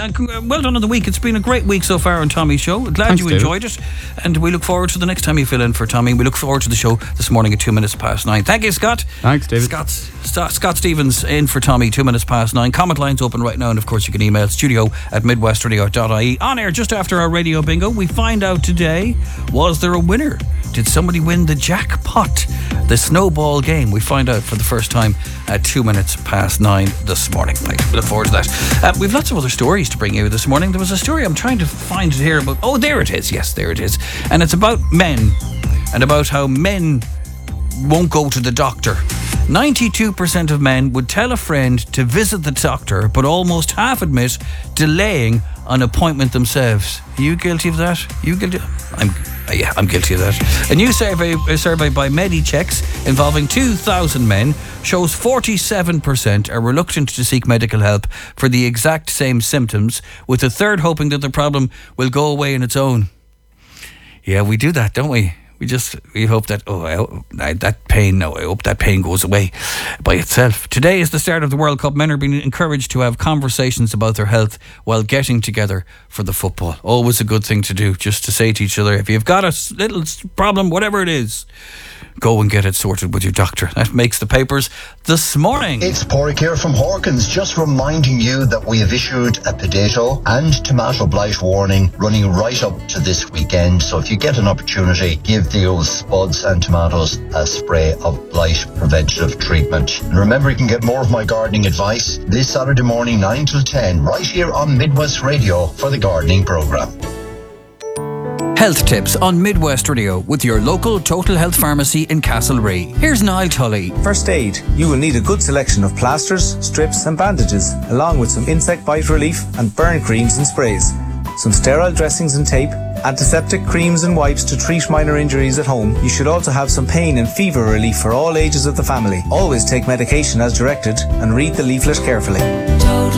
well done on the week. It's been a great week so far on Tommy's show. Glad Thanks, you David. enjoyed it. And we look forward to the next time you fill in for Tommy. We look forward to the show this morning at 9:02. Thank you, Scott. Thanks, David. Scott Stevens in for Tommy, 9:02. Comment lines open right now, and of course you can email studio@midwestradio.ie. On air just after our radio bingo, we find out today, was there a winner? Did somebody win the jackpot? The snowball game. We find out for the first time at 9:02 this morning. Right, we look forward to that. We've lots of other stories to bring you this morning. There was a story, I'm trying to find it here, about, oh, there it is. Yes, there it is. And it's about men, and about how men won't go to the doctor. 92% of men would tell a friend to visit the doctor, but almost half admit delaying an appointment themselves. Are you guilty of that? You guilty? I'm guilty of that. A new survey by Medichecks involving 2,000 men shows 47% are reluctant to seek medical help for the exact same symptoms, with a third hoping that the problem will go away on its own. Yeah, we do that, don't we? We hope that, I hope that pain goes away by itself. Today is the start of the World Cup. Men are being encouraged to have conversations about their health while getting together for the football. Always a good thing to do, just to say to each other, if you've got a little problem, whatever it is, go and get it sorted with your doctor. That makes the papers this morning. It's Porrick here from Hawkins, just reminding you that we have issued a potato and tomato blight warning running right up to this weekend. So if you get an opportunity, give the old spuds and tomatoes a spray of blight preventative treatment. And remember, you can get more of my gardening advice this Saturday morning 9 till 10 right here on Midwest Radio for the gardening programme. Health tips on Midwest Radio with your local Total Health Pharmacy in Castlerea. Here's Niall Tully. First aid. You will need a good selection of plasters, strips and bandages, along with some insect bite relief and burn creams and sprays, some sterile dressings and tape, antiseptic creams and wipes to treat minor injuries at home. You should also have some pain and fever relief for all ages of the family. Always take medication as directed and read the leaflet carefully.